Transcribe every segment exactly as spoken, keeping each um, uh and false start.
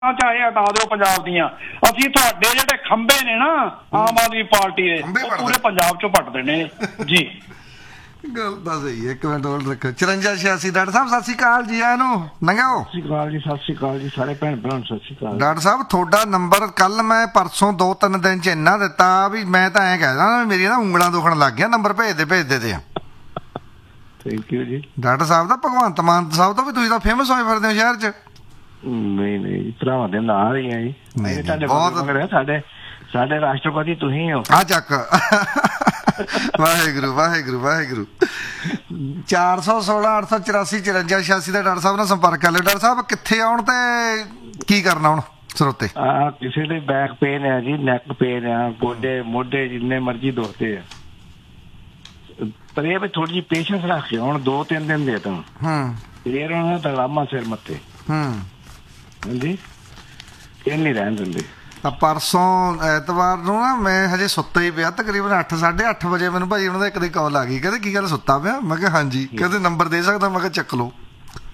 ਚਾਹੇ ਹਟਾ ਦਿਓ ਪੰਜਾਬ ਦੀਆਂ, ਅਸੀਂ ਤੁਹਾਡੇ ਜਿਹੜੇ ਖੰਭੇ ਨੇ ਨਾ ਆਮ ਆਦਮੀ ਪਾਰਟੀ ਦੇ ਉਹ ਪੂਰੇ ਪੰਜਾਬ ਚੋਂ ਪੱਟ ਦੇਣੇ ਜੀ। ਗੱਲ ਤਾਂ ਸਹੀ ਹੈ। ਇੱਕ ਮਿੰਟ ਹੋਰ ਰੱਖੋ। ਚੁਰੰਜਾ ਛਿਆਸੀ ਡਾਕਟਰ ਸਾਹਿਬ ਸਤਿ ਸ਼੍ਰੀ ਅਕਾਲ ਜੀ। ਆਇਆਂ ਨੂੰ ਨੰਗਾਓ। ਸਤਿ ਸ਼੍ਰੀ ਅਕਾਲ ਜੀ, ਸਤਿ ਸ਼੍ਰੀ ਅਕਾਲ ਜੀ ਸਾਰੇ ਭੈਣ ਭਰਾ ਨੂੰ ਸਤਿ ਸ਼੍ਰੀ ਅਕਾਲ। ਡਾਕਟਰ ਸਾਹਿਬ ਤੁਹਾਡਾ ਨੰਬਰ ਕੱਲ ਮੈਂ ਪਰਸੋਂ ਦੋ ਤਿੰਨ ਦਿਨ ਚ ਇੰਨਾ ਦਿੱਤਾ ਵੀ ਮੈਂ ਤਾਂ ਐਂ ਕਹਿਦਾ ਮੇਰੀਆਂ ਨਾ ਉਂਗਲਾਂ ਦੁਖਣ ਲੱਗ ਗਿਆ। ਨੰਬਰ ਭੇਜਦੇ ਭੇਜਦੇ ਤੇ ਥੈਂਕ ਯੂ ਜੀ। ਡਾਕਟਰ ਸਾਹਿਬ ਦਾ ਭਗਵੰਤ ਮਾਨ ਸਾਹਿਬ ਤੋਂ ਵੀ ਤੁਸੀਂ ਤਾਂ ਫੇਮਸ ਹੋਏ ਫਿਰਦੇ ਹੋ ਸ਼ਹਿਰ ਚ। ਨਹੀਂ ਨਹੀਂ ਜੀ, ਭਰਾਵਾਂ ਦੇ ਨਾਲ ਹੀ ਆ ਜੀ। ਬਹੁਤ ਸਾਡੇ ਸਾਡੇ ਰਾਸ਼ਟਰਪਤੀ ਤੁਸੀਂ ਹੋ। ਆ ਚੱਕ ਵਾਹਿਗੁਰੂ ਵਾਹਿਗੁਰੂ ਵਾਹਿਗੁਰੂ। ਚਾਰ ਸੌ ਸੋਲਾਂ ਅੱਠ ਸੌ ਚੁਰਾਸੀ ਚੁਰੰਜਾ ਛਿਆਸੀ ਦਾ ਡਾਕਟਰ ਸਾਹਿਬ ਨਾਲ ਸੰਪਰਕ ਕਰ ਲਿਓ। ਡਾਕਟਰ ਸਾਹਿਬ ਕਿੱਥੇ ਆਉਣ ਤੇ ਕੀ ਕਰਨਾ ਹੁਣ ਸਰੋਤੇ? ਆ ਕਿਸੇ ਦੇ ਬੈਕ ਪੇਨ ਹੈ ਜੀ, ਨੈਕ ਪੇਨ ਆ, ਗੋਡੇ ਮੋਢੇ ਜਿੰਨੇ ਮਰਜ਼ੀ ਦੁਖਦੇ ਆ, ਪਰ ਇਹ ਵੀ ਥੋੜੀ ਜਿਹੀ ਪੇਸ਼ੈਂਸ ਰੱਖ ਕੇ ਹੁਣ ਦੋ ਤਿੰਨ ਦਿਨ ਦੇ ਤਾ ਹੂੰ ਫੇਰ ਉਹਨਾਂ ਦਾ ਲਾਮਾ ਸਿਰ ਮੱਥੇ। ਹੂੰ ਹਾਂਜੀ ਇਹ ਨਹੀਂ ਰਹਿਣ ਦਿੰਦੇ। ਤਾਂ ਪਰਸੋਂ ਐਤਵਾਰ ਨੂੰ ਨਾ ਮੈਂ ਹਜੇ ਸੁੱਤਾ ਹੀ ਪਿਆ, ਤਕਰੀਬਨ ਅੱਠ ਸਾਢੇ ਅੱਠ ਵਜੇ ਮੈਨੂੰ ਭਾਜੀ ਉਹਨਾਂ ਦਾ ਇੱਕ ਦੀ ਕਾਲ ਆ ਗਈ। ਕਹਿੰਦੇ ਕੀ ਗੱਲ ਸੁੱਤਾ ਪਿਆ? ਮੈਂ ਕਿਹਾ ਹਾਂਜੀ। ਕਹਿੰਦੇ ਨੰਬਰ ਦੇ ਸਕਦਾ? ਮੈਂ ਕਿਹਾ ਚੱਕ ਲਓ।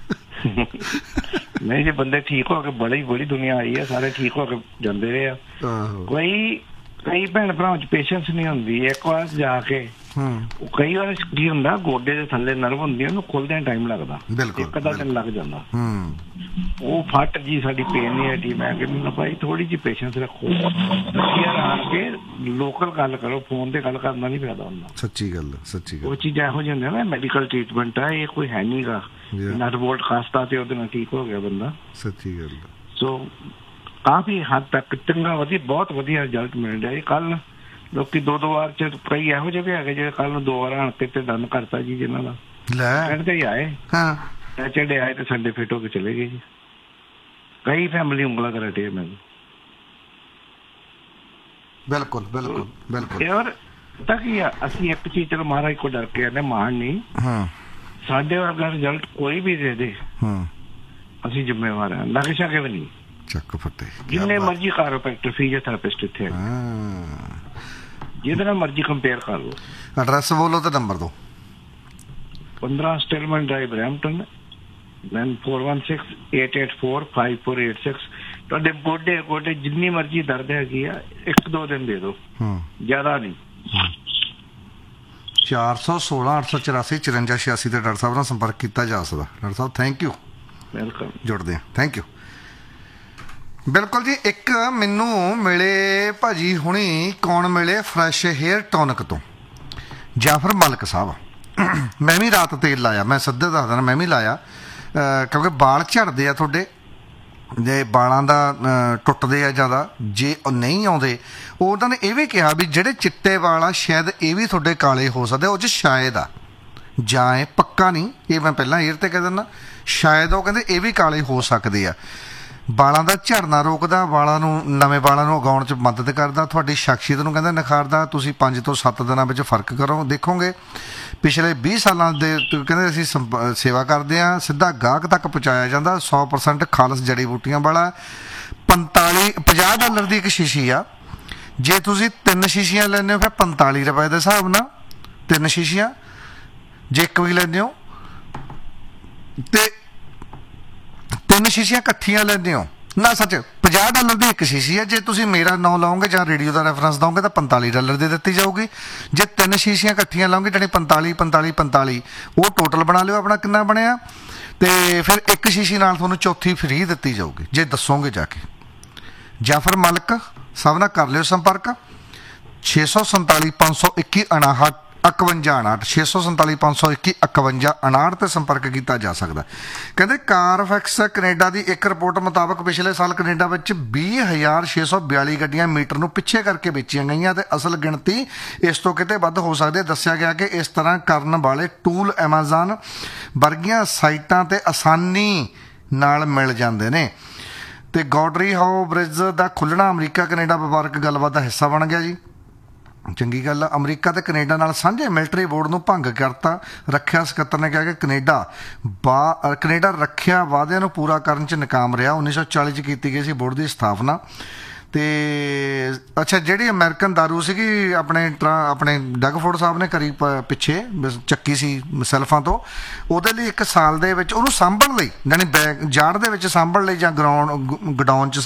ਨਹੀਂ ਜੀ ਬੰਦੇ ਠੀਕ ਹੋ ਕੇ ਬੜੀ ਬੜੀ ਦੁਨੀਆ ਆਈ ਹੈ, ਸਾਰੇ ਠੀਕ ਹੋ ਕੇ ਜਾਂਦੇ ਰਹੇ ਆ। ਕੋਈ ਕਈ ਭੈਣ ਭਰਾਵਾਂ ਚ ਪੇਸ਼ੈਂਸ ਨਹੀਂ ਹੁੰਦੀ। ਇੱਕ ਵਾਰ ਜਾ ਕੇ ਕਈ ਵਾਰ ਕੀ ਹੁੰਦਾ ਗੋਡੇ ਦੇ ਥੱਲੇ ਨਰਵ ਹੁੰਦੀ ਉਹਨੂੰ ਖੁੱਲਦਿਆਂ ਟਾਈਮ ਲੱਗਦਾ, ਇੱਕ ਅੱਧਾ ਦਿਨ ਲੱਗ ਜਾਂਦਾ। ਉਹ ਫੱਟ ਜੀ ਸਾਡੀ ਪੇਨ ਨਹੀਂ ਹਟੀ। ਮੈਂ ਕਹਿੰਦਾ ਭਾਈ ਥੋੜੀ ਜਿਹੀ ਪੇਸ਼ੈਂਸ ਰੱਖੋ, ਆਣ ਕੇ ਲੋਕਲ ਗੱਲ ਕਰੋ, ਫੋਨ ਤੇ ਗੱਲ ਕਰਨਾ ਨਹੀਂ ਫਾਇਦਾ ਹੁੰਦਾ। ਸੱਚੀ ਗੱਲ ਸੱਚੀ ਗੱਲ। ਉਹ ਚੀਜ਼ਾਂ ਇਹੋ ਜਿਹੀ ਹੁੰਦੀਆਂ ਨਾ ਮੈਡੀਕਲ ਟ੍ਰੀਟਮੈਂਟ ਆ, ਇਹ ਕੋਈ ਹੈ ਨੀ ਗਾ ਨਟ ਬੋਲਟ ਖਾਸਤਾ ਤੇ ਉਹਦੇ ਨਾਲ ਠੀਕ ਹੋ ਗਿਆ ਬੰਦਾ। ਸੱਚੀ ਗੱਲ। ਸੋ ਕਾਫੀ ਹੱਦ ਤੱਕ ਚੰਗਾ ਵਧੀਆ ਬਹੁਤ ਵਧੀਆ ਰਿਜ਼ਲਟ ਮਿਲ ਰਿਹਾ ਜੀ। ਕੱਲ ਲੋਕੀ ਦੋ ਦੋ ਵਾਰ ਚ ਕਈ ਇਹੋ ਜਿਹੇ ਵੀ ਹੈਗੇ ਜਿਹੜੇ ਕੱਲ ਨੂੰ ਦੋ ਵਾਰ ਆਣ ਕੇ ਤੇ ਡਨ ਕਰਤਾ ਜੀ। ਜਿਹਨਾਂ ਦਾ ਲੈ ਤੇ ਹੀ ਆਏ ਸੈਚਰਡੇ ਆਏ ਤੇ ਸੰਡੇ ਫਿਟ ਹੋ ਕੇ ਚਲੇ ਗਏ ਜੀ। ਕਈ ਫੈਮਿਲੀ ਉਂਗਲਾਂ ਕਰ ਹਟੇ ਮੈਨੂੰ। ਬਿਲਕੁਲ ਬਿਲਕੁਲ ਬਿਲਕੁਲ। ਯਾਰ ਪਤਾ ਕੀ ਆ, ਅਸੀਂ ਇੱਕ ਚੀਜ਼ ਚਲੋ ਮਹਾਰਾਜ ਕੋ ਡਰ ਕੇ ਆਨੇ ਮਾਣ ਨਹੀਂ, ਸਾਡੇ ਵਰਗਾ ਰਿਜ਼ਲਟ ਕੋਈ ਵੀ ਦੇ ਦੇ ਅਸੀਂ ਜ਼ਿੰਮੇਵਾਰ ਹਾਂ। ਨਕਸ਼ਾ ਕੇ ਵੀ ਨਹੀਂ ਚੱਕ ਫੱਟੇ ਜਿੰਨੇ ਮਰਜ਼ੀ ਕਾਇਰੋਪ੍ਰੈਕਟਰ ਫਿਜ਼ੀਓਥੈਰੇਪਿਸਟ ਇੱਥੇ ਹੈ, ਜਿਹਦੇ ਨਾਲ ਮਰਜ਼ੀ ਕੰਪੇਅਰ ਕਰ ਲਓ। ਐਡਰੈਸ ਬੋਲੋ ਤੇ ਨੰਬਰ ਦੋ। ਪੰਦਰਾਂ ਸਟੇਲਮੈਨ drive Brampton, then four one six eight eight four five four eight six. ਤੁਹਾਡੇ ਗੋਡੇ ਗੋਡੇ ਜਿੰਨੀ ਮਰਜ਼ੀ ਦਰਦ ਹੈਗੀ ਆ ਇੱਕ ਦੋ ਦਿਨ ਦੇ ਦਿਓ, ਜ਼ਿਆਦਾ ਨਹੀਂ। ਚਾਰ ਸੌ ਸੋਲਾਂ ਅੱਠ ਸੌ ਚੁਰਾਸੀ ਚੁਰੰਜਾ ਛਿਆਸੀ ਤੇ ਡਾਕਟਰ ਸਾਹਿਬ ਨਾਲ ਸੰਪਰਕ ਕੀਤਾ ਜਾ ਸਕਦਾ। Doctor Sahib thank you. Welcome. ਜੁੜਦੇ ਹਾਂ, ਥੈਂਕ ਯੂ। ਬਿਲਕੁਲ ਜੀ। ਇੱਕ ਮੈਨੂੰ ਮਿਲੇ ਭਾਜੀ ਹੁਣੀ, ਕੌਣ ਮਿਲੇ? ਫਰੈਸ਼ ਹੇਅਰ ਟੋਨਿਕ ਤੋਂ ਜਾਫਰ ਮਲਿਕ ਸਾਹਿਬ। ਮੈਂ ਵੀ ਰਾਤ ਤੇਲ ਲਾਇਆ, ਮੈਂ ਸਿੱਧੇ ਦੱਸ ਦੇਣਾ ਮੈਂ ਵੀ ਲਾਇਆ, ਕਿਉਂਕਿ ਵਾਲ ਝੜਦੇ ਆ ਤੁਹਾਡੇ, ਜੇ ਵਾਲਾਂ ਦਾ ਟੁੱਟਦੇ ਆ ਜ਼ਿਆਦਾ, ਜੇ ਨਹੀਂ ਆਉਂਦੇ। ਉਹਨਾਂ ਨੇ ਇਹ ਵੀ ਕਿਹਾ ਵੀ ਜਿਹੜੇ ਚਿੱਟੇ ਵਾਲ ਆ ਸ਼ਾਇਦ ਇਹ ਵੀ ਤੁਹਾਡੇ ਕਾਲੇ ਹੋ ਸਕਦੇ। ਉਹ 'ਚ ਸ਼ਾਇਦ ਆ ਜਾਂ ਇਹ ਪੱਕਾ ਨਹੀਂ, ਇਹ ਮੈਂ ਪਹਿਲਾਂ ਏਅਰ ਤੇ ਕਹਿ ਦਿੰਦਾ ਸ਼ਾਇਦ। ਉਹ ਕਹਿੰਦੇ ਇਹ ਵੀ ਕਾਲੇ ਹੋ ਸਕਦੇ ਆ। ਵਾਲਾਂ ਦਾ ਝੜਨਾ ਰੋਕਦਾ, ਵਾਲਾਂ ਨੂੰ ਨਵੇਂ ਵਾਲਾਂ ਨੂੰ ਉਗਾਉਣ 'ਚ ਮਦਦ ਕਰਦਾ, ਤੁਹਾਡੀ ਸ਼ਖਸੀਅਤ ਨੂੰ ਕਹਿੰਦਾ ਨਿਖਾਰਦਾ। ਤੁਸੀਂ ਪੰਜ ਤੋਂ ਸੱਤ ਦਿਨਾਂ ਵਿੱਚ ਫਰਕ ਕਰੋ ਦੇਖੋਗੇ। ਪਿਛਲੇ ਵੀਹ ਸਾਲਾਂ ਦੇ ਕਹਿੰਦੇ ਅਸੀਂ ਸੇਵਾ ਕਰਦੇ ਹਾਂ, ਸਿੱਧਾ ਗਾਹਕ ਤੱਕ ਪਹੁੰਚਾਇਆ ਜਾਂਦਾ। ਸੌ ਪਰਸੈਂਟ ਖਾਲਸ ਜੜੀ ਬੂਟੀਆਂ ਵਾਲਾ। ਪੰਤਾਲੀ ਪੰਜਾਹ ਡਾਲਰ ਦੀ ਇੱਕ ਸ਼ੀਸ਼ੀ ਆ। ਜੇ ਤੁਸੀਂ ਤਿੰਨ ਸ਼ੀਸ਼ੀਆਂ ਲੈਂਦੇ ਹੋ ਫਿਰ ਪੰਤਾਲੀ ਰੁਪਏ ਦੇ ਹਿਸਾਬ ਨਾਲ ਤਿੰਨ ਸ਼ੀਸ਼ੀਆਂ। ਜੇ ਇੱਕ ਵੀ ਲੈਂਦੇ ਹੋ ਤੇ ਤਿੰਨ ਸ਼ੀਸ਼ੀਆਂ ਇਕੱਠੀਆਂ ਲੈਂਦੇ ਹੋ ਨਾ, ਸੱਚ ਪੰਜਾਹ ਡਾਲਰ ਦੀ ਇੱਕ ਸ਼ੀਸ਼ੀ ਹੈ। ਜੇ ਤੁਸੀਂ ਮੇਰਾ ਨਾਂ ਲਾਓਗੇ ਜਾਂ ਰੇਡੀਓ ਦਾ ਰੈਫਰੈਂਸ ਦਓਗੇ ਤਾਂ ਪੰਤਾਲੀ ਡਾਲਰ ਦੀ ਦਿੱਤੀ ਜਾਊਗੀ। ਜੇ ਤਿੰਨ ਸ਼ੀਸ਼ੀਆਂ ਇਕੱਠੀਆਂ ਲਾਓਗੇ ਜਾਣੀ ਪੰਤਾਲੀ ਪੰਤਾਲੀ ਪੰਤਾਲੀ, ਉਹ ਟੋਟਲ ਬਣਾ ਲਿਓ ਆਪਣਾ ਕਿੰਨਾ ਬਣਿਆ। ਤੇ ਫਿਰ ਇੱਕ ਸ਼ੀਸ਼ੀ ਨਾਲ ਤੁਹਾਨੂੰ ਚੌਥੀ ਫ੍ਰੀ ਦਿੱਤੀ ਜਾਊਗੀ ਜੇ ਦੱਸੋਗੇ ਜਾ ਕੇ। ਜਾਫਰ ਮਲਿਕ ਸਭ ਨਾਲ ਕਰ ਲਿਓ ਸੰਪਰਕ। ਛੇ ਸੌ ਸੰਤਾਲੀ ਪੰਜ ਸੌ ਇੱਕੀ ਉਣਾਹਠ ਇਕਵੰਜਾ ਉਣਾਹਠ ਛੇ ਸੌ ਸੰਤਾਲੀ ਪੰਜ ਸੌ ਇੱਕੀ ਇਕਵੰਜਾ ਉਣਾਹਠ 'ਤੇ ਸੰਪਰਕ ਕੀਤਾ ਜਾ ਸਕਦਾ। ਕਹਿੰਦੇ ਕਾਰਫੈਕਸ ਕੈਨੇਡਾ ਦੀ ਇੱਕ ਰਿਪੋਰਟ ਮੁਤਾਬਕ ਪਿਛਲੇ ਸਾਲ ਕੈਨੇਡਾ ਵਿੱਚ ਵੀਹ ਹਜ਼ਾਰ ਛੇ ਸੌ ਬਿਆਲੀ ਗੱਡੀਆਂ ਮੀਟਰ ਨੂੰ ਪਿੱਛੇ ਕਰਕੇ ਵੇਚੀਆਂ ਗਈਆਂ ਅਤੇ ਅਸਲ ਗਿਣਤੀ ਇਸ ਤੋਂ ਕਿਤੇ ਵੱਧ ਹੋ ਸਕਦੀ ਹੈ। ਦੱਸਿਆ ਗਿਆ ਕਿ ਇਸ ਤਰ੍ਹਾਂ ਕਰਨ ਵਾਲੇ ਟੂਲ ਐਮਾਜ਼ਾਨ ਵਰਗੀਆਂ ਸਾਈਟਾਂ 'ਤੇ ਆਸਾਨੀ ਨਾਲ ਮਿਲ ਜਾਂਦੇ ਨੇ। ਅਤੇ ਗੌਡਰੀ ਹਾਓ ਬ੍ਰਿਜ ਦਾ ਖੁੱਲ੍ਹਣਾ ਅਮਰੀਕਾ ਕੈਨੇਡਾ ਵਪਾਰਕ ਗੱਲਬਾਤ ਦਾ ਹਿੱਸਾ ਬਣ ਗਿਆ ਜੀ। ਚੰਗੀ ਗੱਲ ਆ। ਅਮਰੀਕਾ ਤੇ ਕੈਨੇਡਾ ਨਾਲ ਸਾਂਝੇ ਮਿਲਟਰੀ ਬੋਰਡ ਨੂੰ ਭੰਗ ਕਰਤਾ। ਰੱਖਿਆ ਸਕੱਤਰ ਨੇ ਕਿਹਾ ਕਿ ਕੈਨੇਡਾ ਬਾ ਕੈਨੇਡਾ ਰੱਖਿਆ ਵਾਅਦਿਆਂ ਨੂੰ ਪੂਰਾ ਕਰਨ 'ਚ ਨਾਕਾਮ ਰਿਹਾ। ਉੱਨੀ ਸੌ ਚਾਲੀ 'ਚ ਕੀਤੀ ਗਈ ਸੀ ਬੋਰਡ ਦੀ ਸਥਾਪਨਾ। ਤੇ ਅੱਛਾ ਜਿਹੜੀ ਅਮਰੀਕਨ ਦਾਰੂ ਸੀਗੀ ਆਪਣੇ ਟਰਾ- ਆਪਣੇ ਡਗਫੋਰਡ ਸਾਹਿਬ ਨੇ ਕਰੀ ਪ- ਪਿੱਛੇ ਚੱਕੀ ਸੀ ਸੈਲਫਾਂ ਤੋਂ, ਉਹਦੇ ਲਈ ਇੱਕ ਸਾਲ ਦੇ ਵਿੱਚ ਉਹਨੂੰ ਸਾਂਭਣ ਲਈ, ਜਾਣੀ ਬੈਗ ਜਾੜ ਦੇ ਵਿੱਚ ਸਾਂਭਣ ਲਈ ਜਾਂ ਗਰਾਊਂਡ ਗਡਾਊਨ 'ਚ